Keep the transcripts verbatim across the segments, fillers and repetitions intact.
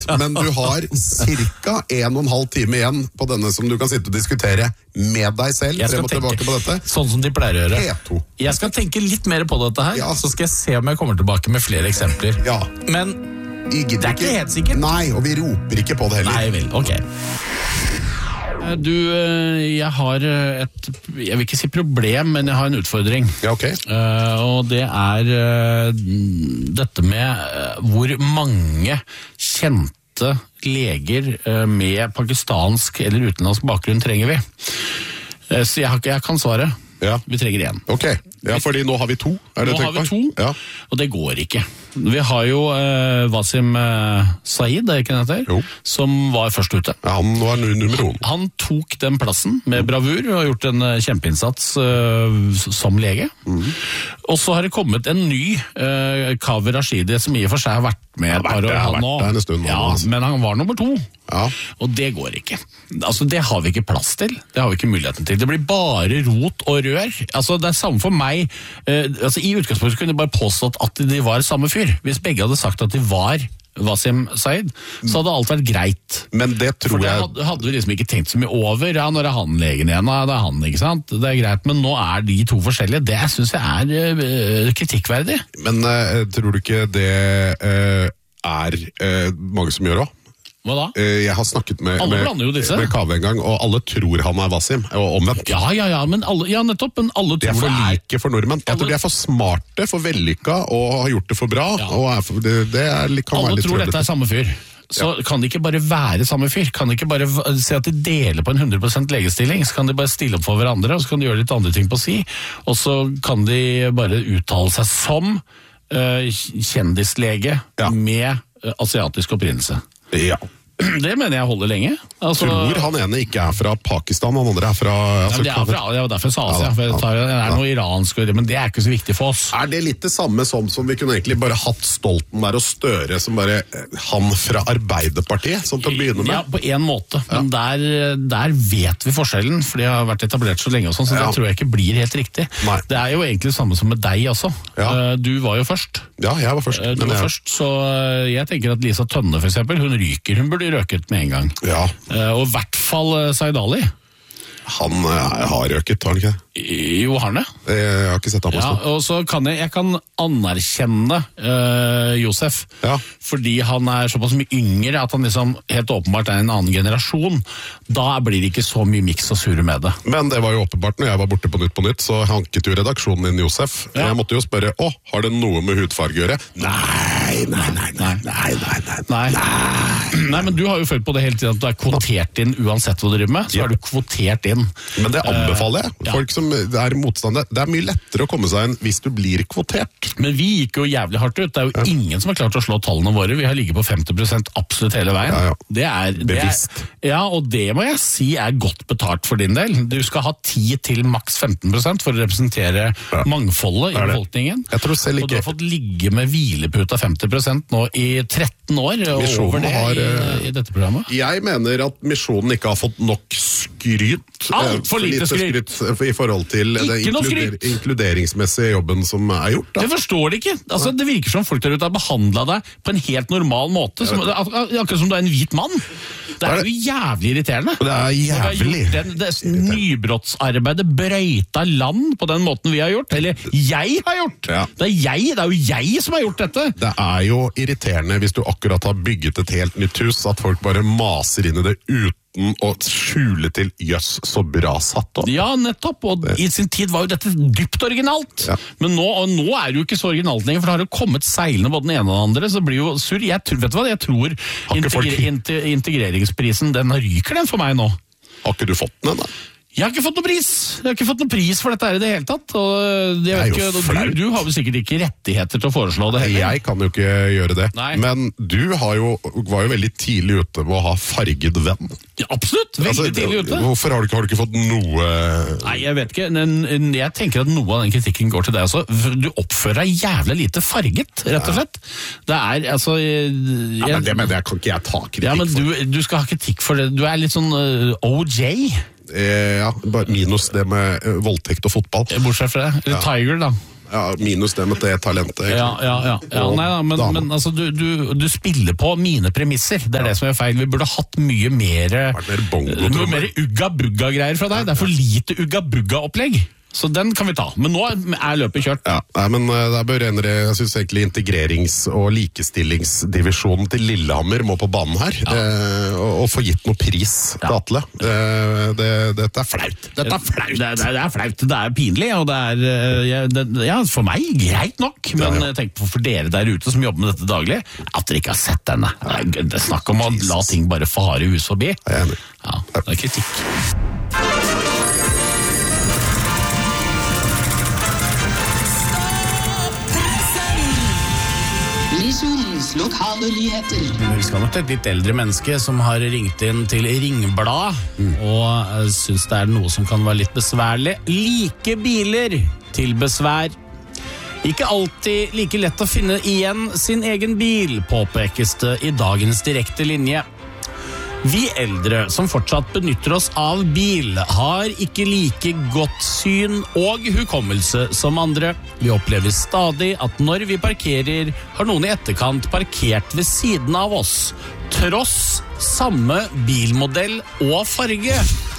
Men du har cirka en og en halv time igjen på denne som du kan sitte og diskutere med deg selv. Jeg skal frem og tilbake på dette. Sånn som de pleier å gjøre. P to. Jeg skal tenke litt mer på dette her, Ja. så skal jeg se om jeg kommer tilbake med flere eksempler. Ja. Men Jeg gidder det er ikke helt sikkert. Nei, og vi roper ikke på det heller. Nei vel, ok. Du, jeg har et, jeg vil ikke si problem, men jeg har en utfordring. Ja, ok. Uh, og det er uh, dette med uh, hvor mange kjente leger uh, med pakistansk eller utenlandsk bakgrunn trenger vi. Uh, så jeg, har, jeg kan svare. Ja. Vi trenger én. Ok, ja, fordi nå har vi to. Er det Nå har vi to, ja. og det går ikke. Vi har jo uh, Wasim uh, Saeed, er det ikke det heter? Jo. Som var først ute. Ja, han var nummer one. Han tok den plassen med bravur og har gjort en uh, kjempeinnsats uh, som lege. Mm. Og så har det kommet en ny uh, Kaveh Rashidi, som i og for seg har vært med et par år. Han har vært der en stund. Ja, men han var nummer to. Ja. Og det går ikke. Altså, det har vi ikke plass til. Det har vi ikke muligheten til. Det blir bare rot og rør. Altså, det er samme for meg. Uh, altså, I utgangspunktet kunne de bare påstått at de var samme fyr. Hvis begge hadde sagt at de var Wasim Saeed, så hadde alt vært greit. Men det tror For det jeg... hadde, hadde vi liksom ikke tenkt så mye over. Ja, når er han legen igjen? Ja, det er han, ikke sant? Det er greit, men nå er de to forskjellige. Det synes jeg er uh, kritikkverdig. Men uh, tror du ikke det uh, er uh, mange som gjør også? Hva da? Jeg har snakket med, alle med, blander jo disse. med Kaveh en gang, og alle tror han er Wasim, og omvendt. Ja, ja, ja, men alle, ja, nettopp, men alle De er tror for det er... like for nordmenn. Jeg Alle- tror de er for smarte, for vellykka, og har gjort det for bra. Ja. Og er for, det, det er, litt- kan Alle være litt tror dette trøblete. er samme fyr. Så kan det ikke bare være samme fyr? Kan de ikke bare v- si at de deler på en hundre prosent legestilling? Så kan de bare stille opp for hverandre, og så kan de gjøre litt andre ting på si. Og så kan de bare uttale seg som uh, kjendislege Ja. med uh, asiatisk opprinnelse. Ja. Det mener jeg holder lenge. Altså, Tror han ene ikke er fra Pakistan, han andre er fra... ja, Altså, men det er fra, det var derfor jeg sa Asia, Ja, for jeg tar, det er noe iransk, men det er ikke så viktig for oss. Er det litt det samme som, som vi kunne egentlig bare hatt Stoltenberg og Støre, som bare eh, han fra Arbeiderpartiet, som til å begynne med? Ja, på en måte, men der, der vet vi forskjellen, for de har vært etablert så lenge og sånn, så Ja. det tror jeg ikke blir helt riktig. Nei. Det er jo egentlig det samme som med deg også. Ja. Eh, Du var jo først. Ja, jeg var først. Eh, Du men var jeg- først, så eh, jeg tenker at Lisa Tønne for eksempel, hun ryker, hun burde røket med en gang. Ja, Eh, Og i hvert fall eh, Zaid Ali. han eh, har røket, har han ikke? Jo, har han det? Jeg har ikke sett ham på Ja, stå. og så kan jeg, jeg kan anerkjenne uh, Josef, Ja. fordi han er såpass mye yngre at han liksom helt åpenbart er en annen generasjon. Da blir det ikke så mye miks og surre med det. Men det var jo åpenbart når jeg var borte på Nytt på Nytt, så hanket jo redaksjonen inn Josef. Ja. Jeg måtte jo spørre, å, har det noe med hudfarge å gjøre? Nei, nei, nei, nei, nei, nei, nei. Nei. Nei, men du har jo følt på det hele tiden at du er kvotert inn uansett hva du driver med, så Ja. er du kvotert inn. Men det anbefaler jeg. ja. Folk som er motstandere. Det er mye lettere å komme seg inn hvis du blir kvotert. Men vi gikk jo jævlig hardt ut. Det er jo ingen som har klart å slå tallene våre. Vi har ligget på femti prosent absolutt hele veien. Ja, ja. Det er, det er, Bevisst. ja, og det må jeg si er godt betalt for din del. Du skal ha ti til maks femten prosent for å representere Ja. mangfoldet i Det er det. befolkningen. Jeg tror selv Og du ikke... har fått ligge med hvilepute av femti prosent nå i tretten år, og Misjonen over det har, i, eh, i dette programmet. Jeg mener at Misjonen ikke har fått nok skryt. Alt eh, for lite skryt. eh, I forhold til den Ikke noe inkluder, skryt. inkluderingsmessige jobben som er gjort. Da. Jeg forstår det ikke. Altså, det virker som folk der ute har behandlet deg på en helt normal måte. Som, ak ak akkurat som du er en hvit mann. Det er jo jævlig irriterende. Det er jævlig. Vi har gjort den, det nybrottsarbeidet brøyta land på den måten vi har gjort. Eller jeg har gjort! Ja. Det, er jeg, det er jo jeg som har gjort dette. Det er jo irriterende hvis du akkurat har bygget et helt nytt hus, at folk bare maser inn i det uten å skjule til jøss, så bra satt opp. Ja, nettopp. Og i sin tid var jo dette dypt originalt. Ja. Men nå, og nå er det jo ikke så originalt lenger, for det har jo kommet seilende både den ene og den andre, så det blir jo surr. Jeg, tror- vet du hva, jeg tror Har ikke folk- integre, inte- integreringsprisen, den ryker den for meg nå. Har ikke du fått den ennå? Jeg har ikke fått noen pris Jeg har ikke fått noen pris for dette her i det hele tatt. Og jeg vet Det er jo ikke, flaut. du, du har vel sikkert ikke rettigheter til å foreslå det heller. Jeg kan jo ikke gjøre det. Nei. Men du har jo, var jo veldig tidlig ute med å ha farget venn. Ja, absolutt, veldig Altså, tidlig ute. Hvorfor har du, ikke, har du ikke fått noe Nei, jeg vet ikke, men jeg tenker at noe av den kritikken går til deg også. Du oppfører deg jævlig lite farget, rett og slett. Det er, altså jeg, ja, men det, men det kan ikke jeg ta kritikk ja, men for. du, du skal ha kritikk for det. Du er litt sånn uh, O J, Eh, ja, bare minus det med eh, voldtekt og fotball. bortsett fra det. Eller Ja. Tiger, da. Ja, minus det med det talentet. Ja, ja, ja. ja nei, da, men, men altså, du, du, du spiller på mine premisser. Det er ja. det som er feil. Vi burde hatt mye mer, mer, mer ugga-bugga-greier fra deg. Det er for lite ugga-bugga-opplegg. Så den kan vi ta, men nå er løpet kjørt. Ja, nei, men det er bare jeg synes egentlig integrerings- og likestillingsdivisjonen til Lillehammer må på banen her, ja. eh, og, og få gitt noe pris ja. til Atle. Eh, det, dette er flaut. Dette er flaut. Det, det, det er flaut, det er pinlig, og det er ja, det, ja, for meg greit nok, men ja, ja. tenk på for dere der ute som jobber med dette daglig, at dere ikke har sett denne. Det er, det er snakk om å la ting bare fare hus forbi. Jeg er enig. Ja, det er kritikk. Lokale nyheter. Vi skal nok til et litt eldre menneske som har ringt inn til Ringblad mm. og synes det er noe som kan være litt besværlig. Like biler til besvær. Ikke alltid like lett å finne igjen sin egen bil, påpekes det i dagens direkte linje. Vi eldre som fortsatt benytter oss av bil har ikke like godt syn og hukommelse som andre. Vi opplever stadig at når vi parkerer, har noen i etterkant parkert ved siden av oss, tross samme bilmodell og farge.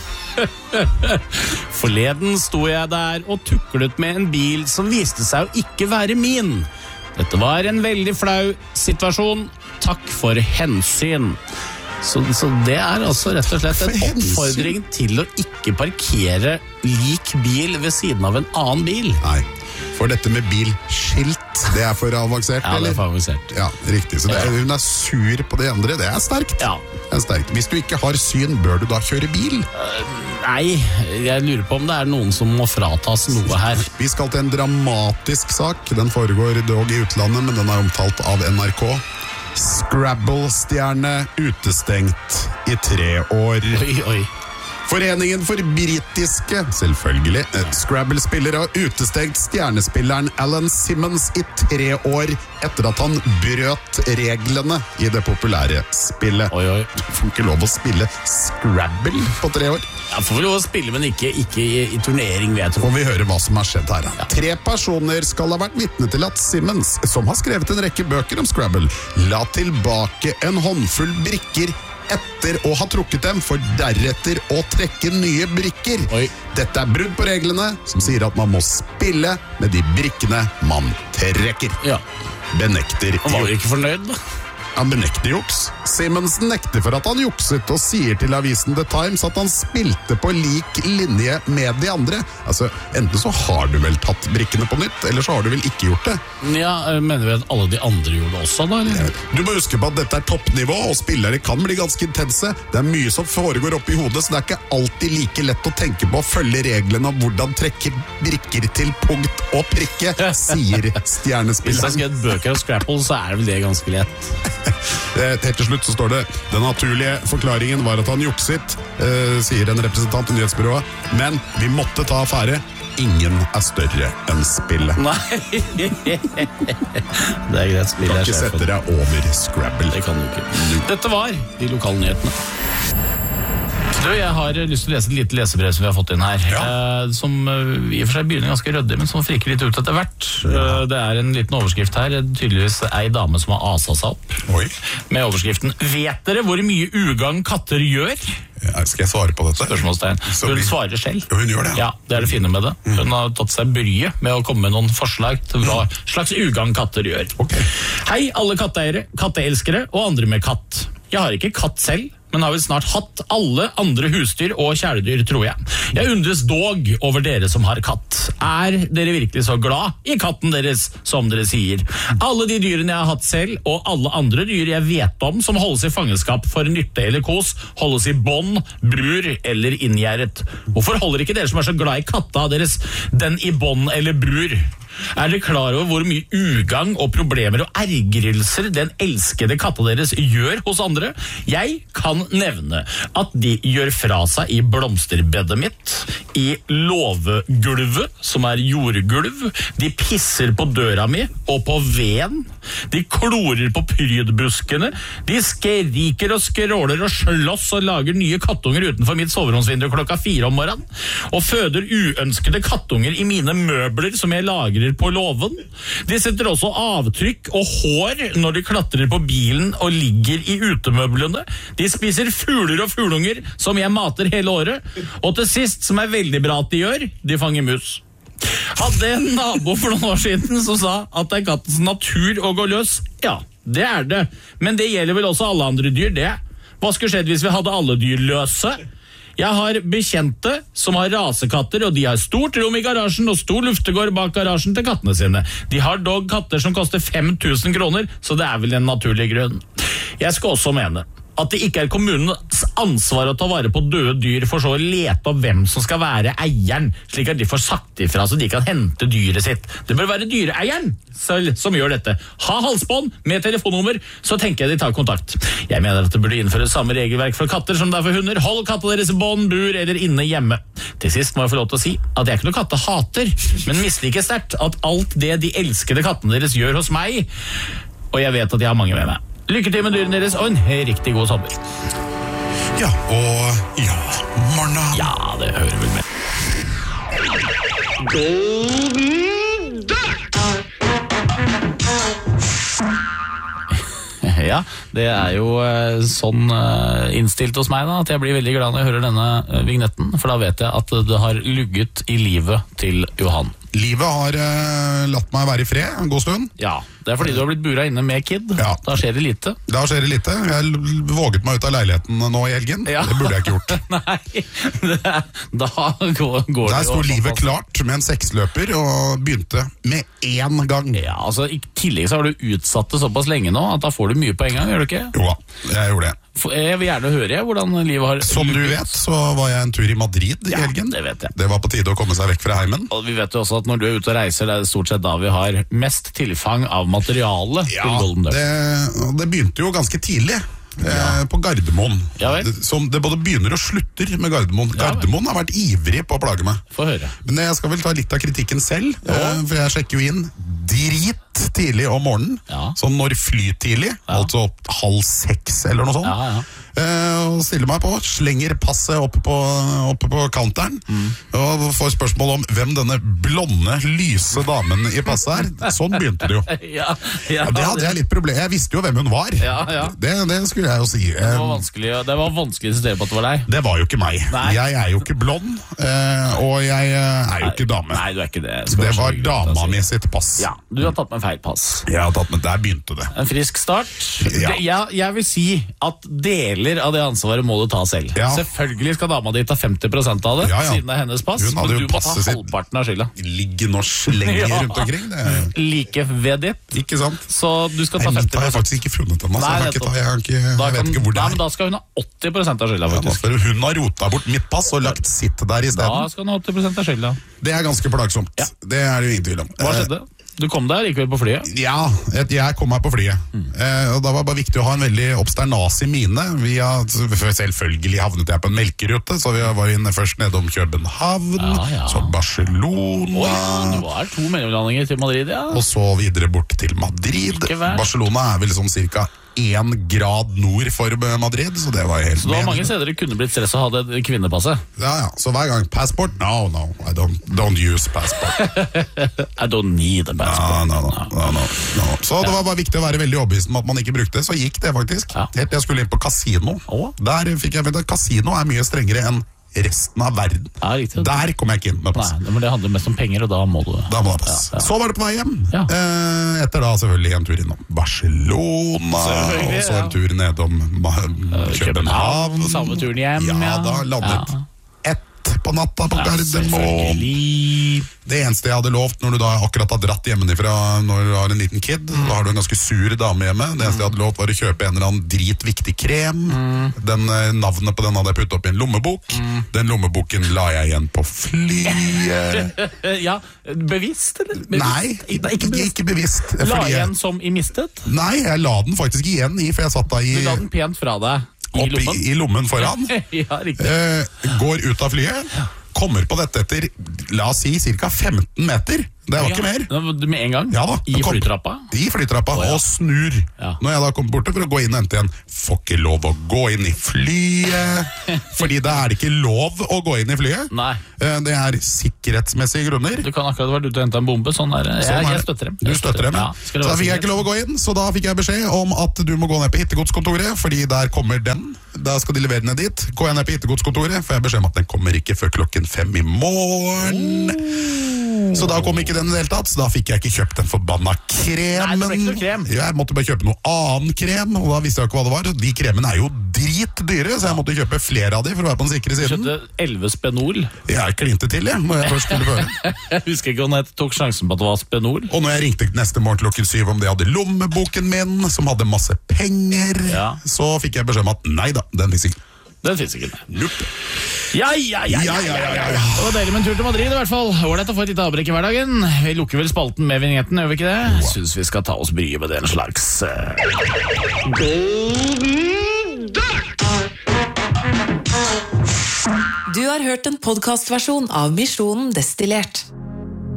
Forleden sto jeg der og tuklet med en bil som viste seg å ikke være min. Dette var en veldig flau situasjon. Takk for hensyn. Så, så det er altså rett og slett en oppfordring til å ikke parkere lik bil ved siden av en annen bil. Nei, for dette med bilskilt, det er for avansert, ja, eller? Ja, det er for avansert. Ja, riktig. Så det er, hun er sur på det andre, det er sterkt. Ja. Det er sterkt. Hvis du ikke har syn, bør du da kjøre bil? Uh, nei, jeg lurer på om det er noen som må fratas noe her. Vi skal til en dramatisk sak. Den foregår dog i utlandet, men den er omtalt av N R K. Scrabble-stjerne utestengt i tre år. Oi, oi. Foreningen for britiske, selvfølgelig, Scrabble-spiller har utestengt stjernespilleren Alan Simmons i tre år etter at han brøt reglene i det populære spillet. Oi, oi. Du får ikke lov å spille Scrabble på tre år. Ja, får vi lov å spille, men ikke, ikke i, i turnering, vet du. Får vi høre hva som har skjedd her. Ja. Tre personer skal ha vært vitne til at Simmons, som har skrevet en rekke bøker om Scrabble, la tilbake en håndfull brikker etter å ha trukket dem, for deretter å trekke nye brikker. Oi. Dette er brudd på reglene, som sier at man må spille med de brikkene man trekker. Ja. Benekter. Han var jo ikke fornøyd, da. Han benekter juks. Simmons nekter for at han jukset og sier til avisen The Times at han spilte på lik linje med de andre. Altså, enten så har du vel tatt brikkene på nytt, eller så har du vel ikke gjort det. Ja, mener vi at alle de andre gjorde det også, da? Eller? Du må huske på at dette er toppnivå, og spillere kan bli ganske intense. Det er mye som foregår opp i hodet, så det er ikke alltid like lett å tenke på å følge reglene om hvordan trekke brikker til punkt og prikke, sier stjernespilleren. Hvis jeg skal ha bøker av Scrabble, så er det vel det ganske lett. Helt til slutt så står det: den naturlige forklaringen var at han jukset, eh, sier en representant i nyhetsbyrået, men vi måtte ta affære. Ingen er større enn spillet. Nei. Det er greit, spill er sjefen. Kan ikke sette deg over Scrabble. Det kan du ikke. Dette var de lokale nyhetene. Du, jeg har lyst til å lese et lite lesebrev som vi har fått inn her, ja. eh, som uh, i og for seg begynner ganske røddig, men som friker litt ut etter hvert. Ja. Uh, det er en liten overskrift her, tydeligvis ei dame som har aset seg opp. Oi. Med overskriften: vet dere hvor mye ugagn katter gjør? Ja, skal jeg svare på dette? Spørsmålstegn. Hun svarer selv. Ja, hun gjør det. Ja, det er det fine med det. Hun har tatt seg bryet med å komme med noen forslag til hva slags ugagn katter gjør. Okay. Hei alle katteeiere, katteelskere og andre med katt. Jeg har ikke katt selv, men har vel snart hatt alle andre husdyr og kjæledyr, tror jeg. Jeg undres dog over dere som har katt. Er dere virkelig så glad i katten deres, som dere sier? Alle de dyrene jeg har hatt selv, og alle andre dyr jeg vet om som holdes i fangenskap for nytte eller kos, holdes i bånd, brur eller inngjerdet. Hvorfor holder ikke dere som er så glad i katta deres den i bånd eller brur? Er dere klar over hvor mye ugagn og problemer og ergrelser den elskede katta deres gjør hos andre? Jeg kan nevne at de gjør fra seg i blomsterbedet mitt, i låvegulvet, som er jordgulv. De pisser på døra mi og på veden. De klorer på prydbuskene. De skriker og skråler og slåss og lager nye kattunger utenfor mitt soveromsvindu klokka fire om morgenen. Og føder uønskede kattunger i mine møbler som jeg lagrer på låven. De setter også avtrykk og hår når de klatrer på bilen og ligger i utemøblene. De spiser fugler og fuglunger som jeg mater hele året. Og til sist, som er veldig bra at de gjør, de fanger mus. Hadde en nabo for noen år siden som sa at det er kattens natur å gå løs. Ja, det er det. Men det gjelder vel også alle andre dyr, det. Hva skulle skjedd hvis vi hadde alle dyr løse? Jeg har bekjente som har rasekatter, og de har stort rom i garasjen og stor luftegård bak garasjen til kattene sine. De har dog katter som koster fem tusen kroner, så det er vel en naturlig grunn. Jeg skal også mene at det ikke er kommunens ansvar å ta vare på døde dyr, for så å lete om hvem som skal være eieren, slik at de får sagt ifra så de kan hente dyret sitt. Det bør være dyreeieren selv som gjør dette. Ha halsbånd med telefonnummer, så tenker jeg de tar kontakt. Jeg mener at det burde innføres samme regelverk for katter som det er for hunder. Hold kattene deres i bånd, bur eller inne hjemme. Til sist må jeg få lov til å si at jeg er ikke noe kattehater, men misliker sterkt at alt det de elskede kattene deres gjør hos meg, og jeg vet at jeg har mange med meg. Lykke til med dyrene deres, og en riktig god sommer. Ja, og ja, Marna. Ja, det hører vel med. Golden Duck! Ja, det er jo eh, sånn eh, innstilt hos meg da, at jeg blir veldig glad når jeg hører denne eh, vignetten, for da vet jeg at det har lugget i livet til Johan. Livet har uh, latt meg være i fred en god stund. Ja, det er fordi du har blitt bura inne med kid. Ja. Da skjer det lite. Da skjer det lite. Jeg våget meg ut av leiligheten nå i helgen. Ja. Det burde jeg ikke gjort. Nei, det, da går, går Der det sto jo livet såpass. klart med en seksløper og begynte med én gang. Ja, altså i tillegg så har du utsatt det såpass lenge nå, at da får du mye på en gang, gjør du ikke? Jo da, jeg gjorde det. For jeg vil gjerne høre hvordan livet har... Som du vet, så var jeg en tur i Madrid i Ja, helgen. det vet jeg. Det var på tide å komme seg vekk fra heimen. Og vi vet jo også at når du er ute og reiser, det er stort sett da vi har mest tilfang av materiale til Golden Duck. det, det begynte jo ganske tidlig. Eh, på Gardermoen. Ja vel. Det, som det både begynner og slutter med Gardermoen. Ja vel. Gardermoen har vært ivrig på å plage meg. Få høre. Men jeg skal vel ta litt av kritikken selv, eh, for jeg sjekker jo inn drit tidlig om morgenen. Ja. Sånn når fly tidlig, altså halv seks eller noe sånt. Ja, ja. Eh, og stiller meg på, slenger passet oppe på, oppe på counteren, Mm. og får spørsmål om hvem denne blonde, lyse damen i passet er. Sånn begynte det jo. Ja, ja, Ja, det hadde jeg litt problem. Jeg visste jo hvem hun var. Ja, ja. Det, det skulle jeg jo si. Det var Eh, vanskelig, det var vanskelig å insistere på at det var deg. det var jo ikke meg. Nei. Jeg er jo ikke blond, eh, og jeg eh, er jo ikke dame. Nei, du er ikke det. Skal Det være så var hyggelig å dama si. mi sitt pass. Ja, du har tatt med feil pass. Jeg har tatt med, der begynte det. En frisk start. Ja. Det, jeg, jeg vil si at deler av det ansvaret må du ta selv. Ja. Selvfølgelig skal dama di ta femti prosent av det, Ja, ja. siden det er hennes pass, Hun hadde men jo du må ta passet sitt. halvparten av skylda. Ligger og slenger Ja. rundt omkring. Det er, Like ved ditt. ikke sant? Så du skal ta Nei, femti litt har jeg prosent. faktisk ikke funnet ennå, så Nei, jeg, kan ikke ta, jeg, kan ikke, jeg Da vet kan- ikke hvor det Nei, er. men da skal hun ha åtti prosent av skylda, Ja, da faktisk. skal hun har rota bort mitt pass og lagt sitt der i Da stedet. skal hun ha åtti prosent av skylda. Det er ganske plagsomt. Ja. Det er det jo ingen tvil om. Hva Eh, skjedde? Du kom deg likevel på flyet? Ja, jeg, jeg kom meg på flyet. Eh, og da var det bare viktig å ha en veldig obsternasig mine. Vi har, selvfølgelig havnet jeg på en melkerute, så vi var inne først nedom København, Ja, ja. så Barcelona, Oi, det var to mellomlandinger til Madrid, ja. og så videre bort til Madrid. Ikke verst. Barcelona er vel sånn cirka én grad nord for Madrid, så det var jo helt Så det var mange meningen. steder det kunne blitt stress å ha det kvinnepasset. Ja, ja, så hver gang passport, no, no, I don't, don't use passport. I don't need a No, passport. no, no, no, no, no. Så det var bare viktig å være veldig overbevist om at man ikke brukte det, så gikk det faktisk. Ja. Helt til jeg skulle inn på kasino. Å? Der fikk jeg vite at kasino er mye strengere enn resten av verden. Ja, riktig. Der kom jeg ikke inn med pass. Nei, men det handler mest om penger, og da må du... Da må jeg pass. Ja, ja. Så var det på vei hjem. Ja. Eh, etter da selvfølgelig en tur innom Barcelona, Selvfølgelig, og så en ja. tur nedom Ma- København. Samme turen hjem, Ja, ja. da landet Ja. ett på natta på Ja, Gardermoen. selvfølgelig. Det eneste jeg hadde lovt når du da akkurat har dratt hjemmefra når du har en liten kid, da har du en ganske sur dame hjemme. Det eneste jeg hadde lovt var å kjøpe en eller annen dritviktig krem. Den, eh, navnet på den hadde jeg puttet opp i en lommebok. Den lommeboken la jeg igjen på flyet. Ja, bevisst, eller? Bevisst? Nei, Nei, ikke, ikke bevisst. La Fordi jeg, igjen som i mistet? nei, jeg la den faktisk igjen i, for jeg satt da i, Du la den pent fra deg i opp i, lommen? i lommen foran. Ja, riktig. Eh, går ut av flyet, kommer på dette etter, la oss si, cirka femten meter. Det var ikke mer. Med en gang? Ja da. I Kom, flytrappa? I flytrappa, oh, ja. Og snur. Ja. Når jeg da kommer borte for å gå inn og hente igjen, får ikke lov å gå inn i flyet, fordi da er det ikke lov å gå inn i flyet. Nei. Det er sikkerhetsmessige grunner. Du kan akkurat vært ute og hente en bombe, sånn er det. Jeg, sånn er jeg støtter dem. Du støtter dem, ja. ja. Så da fikk jeg ikke lov å gå inn, så da fikk jeg beskjed om at du må gå ned på hittegodskontoret, fordi der kommer den. Da skal de levere den dit. Gå ned på hittegodskontoret, for jeg beskjed om at den kommer ikke før klokken fem i morgen. Oh. Så da kom ikke den i det hele tatt, så da fikk jeg ikke kjøpt den forbanna kremen. Nei, det ble ikke noe krem. Jeg måtte bare kjøpe noe annen krem, og da visste jeg ikke hva det var. De kremene er jo dritdyre, så jeg måtte kjøpe flere av de for å være på den sikre siden. Kjøpte elleve Spenol. Jeg klinte til, jeg, når jeg først skulle føre. Jeg husker ikke om jeg tok sjansen på at det var Spenol. Og når jeg ringte neste morgen klokken syv om de hadde lommeboken min, som hadde masse penger, ja. Så fikk jeg beskjed om at nei da, den finnes ikke. Den finnes ikke. Nope. Ja, ja, ja, ja, ja, ja, ja. Det var deilig med en tur til Madrid i hvert fall. Ålreit å få et lite avbrekk i hverdagen. Vi lukker vel spalten med vignetten, gjør vi ikke det? Synes vi skal ta oss bryet med den slags uh... Golden Duck! Du har hørt en podcastversjon av Misjonen Destillert.